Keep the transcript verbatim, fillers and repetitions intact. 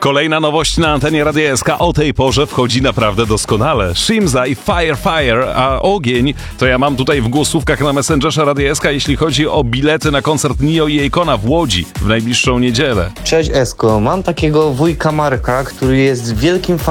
Kolejna nowość na antenie Radia S K o tej porze wchodzi naprawdę doskonale. Shimza i Fire Fire, a ogień to ja mam tutaj w głosówkach na Messengerze Radia S K, jeśli chodzi o bilety na koncert Nio i Akona w Łodzi w najbliższą niedzielę. Cześć Esko, mam takiego wujka Marka, który jest wielkim fanem